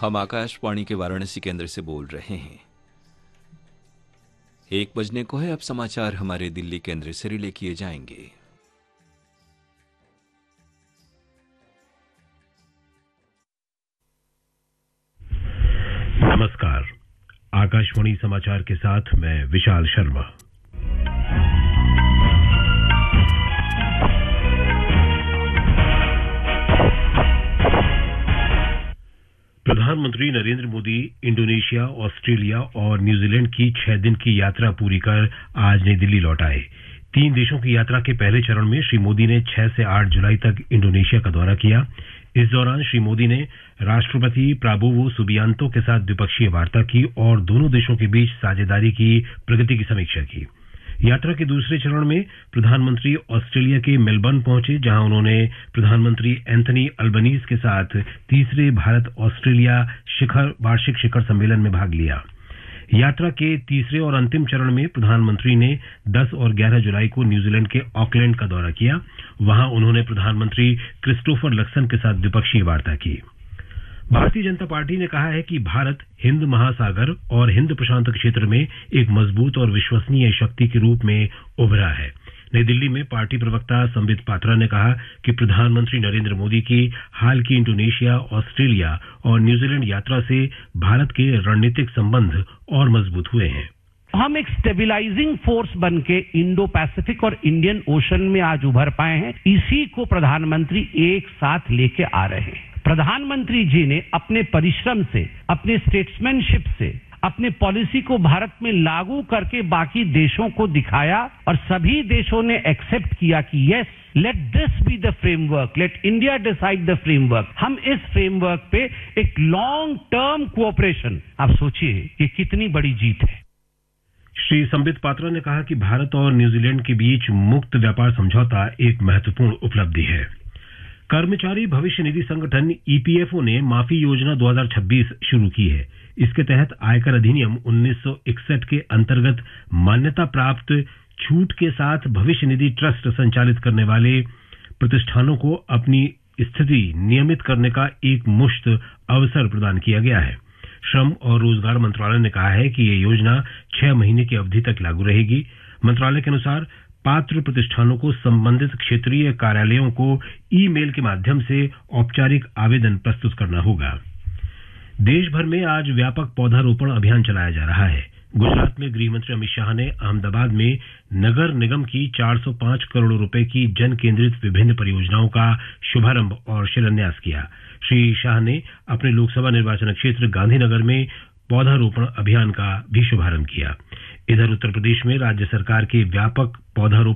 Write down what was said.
हम आकाशवाणी के वाराणसी केंद्र से बोल रहे हैं। 1 बजने को है। अब समाचार हमारे दिल्ली केंद्र से रिले किए जाएंगे। नमस्कार, आकाशवाणी समाचार के साथ मैं विशाल शर्मा। प्रधानमंत्री नरेंद्र मोदी इंडोनेशिया, ऑस्ट्रेलिया और न्यूजीलैंड की 6 दिन की यात्रा पूरी कर आज नई दिल्ली लौट आए। 3 देशों की यात्रा के पहले चरण में श्री मोदी ने 6 से 8 जुलाई तक इंडोनेशिया का दौरा किया। इस दौरान श्री मोदी ने राष्ट्रपति प्राबोवो सुबियांतो के साथ द्विपक्षीय वार्ता की और दोनों देशों के बीच साझेदारी की प्रगति की समीक्षा की। यात्रा के दूसरे चरण में प्रधानमंत्री ऑस्ट्रेलिया के मेलबर्न पहुंचे, जहां उन्होंने प्रधानमंत्री एंथनी अल्बनीज के साथ तीसरे भारत ऑस्ट्रेलिया वार्षिक शिखर सम्मेलन में भाग लिया। यात्रा के तीसरे और अंतिम चरण में प्रधानमंत्री ने 10 और 11 जुलाई को न्यूजीलैंड के ऑकलैंड का दौरा किया। वहां उन्होंने प्रधानमंत्री क्रिस्टोफर लक्सन के साथ द्विपक्षीय वार्ता की। भारतीय जनता पार्टी ने कहा है कि भारत हिंद महासागर और हिंद प्रशांत क्षेत्र में एक मजबूत और विश्वसनीय शक्ति के रूप में उभरा है। नई दिल्ली में पार्टी प्रवक्ता संबित पात्रा ने कहा कि प्रधानमंत्री नरेंद्र मोदी की हाल की इंडोनेशिया, ऑस्ट्रेलिया और न्यूजीलैंड यात्रा से भारत के रणनीतिक संबंध और मजबूत हुए हैं। हम एक स्टेबिलाइजिंग फोर्स बन के इंडो पैसिफिक और इंडियन ओशन में आज उभर पाए हैं। इसी को प्रधानमंत्री एक साथ लेके आ रहे हैं। प्रधानमंत्री जी ने अपने परिश्रम से, अपने स्टेट्समैनशिप से, अपने पॉलिसी को भारत में लागू करके बाकी देशों को दिखाया और सभी देशों ने एक्सेप्ट किया कि yes, let this be the framework, late India decide the framework. हम इस फ्रेमवर्क पे एक लॉन्ग टर्म कोऑपरेशन, आप सोचिए ये कितनी बड़ी जीत है। श्री संबित पात्रा ने कहा कि भारत और न्यूजीलैंड के बीच मुक्त व्यापार समझौता एक महत्वपूर्ण उपलब्धि है। कर्मचारी भविष्य निधि संगठन ईपीएफओ ने माफी योजना 2026 शुरू की है। इसके तहत आयकर अधिनियम 1961 के अंतर्गत मान्यता प्राप्त छूट के साथ भविष्य निधि ट्रस्ट संचालित करने वाले प्रतिष्ठानों को अपनी स्थिति नियमित करने का एक मुश्त अवसर प्रदान किया गया है। श्रम और रोजगार मंत्रालय ने कहा है कि ये योजना 6 महीने की अवधि तक लागू रहेगी। मंत्रालय के अनुसार पात्र प्रतिष्ठानों को संबंधित क्षेत्रीय कार्यालयों को ईमेल के माध्यम से औपचारिक आवेदन प्रस्तुत करना होगा। देश भर में आज व्यापक पौधारोपण अभियान चलाया जा रहा है। गुजरात में गृह मंत्री अमित शाह ने अहमदाबाद में नगर निगम की 405 करोड़ रुपए की जन केंद्रित विभिन्न परियोजनाओं का शुभारंभ और शिलान्यास किया। श्री शाह ने अपने लोकसभा निर्वाचन क्षेत्र गांधीनगर में पौधारोपण अभियान का भी शुभारंभ किया। इधर उत्तर प्रदेश में राज्य सरकार के व्यापक पौधारोपण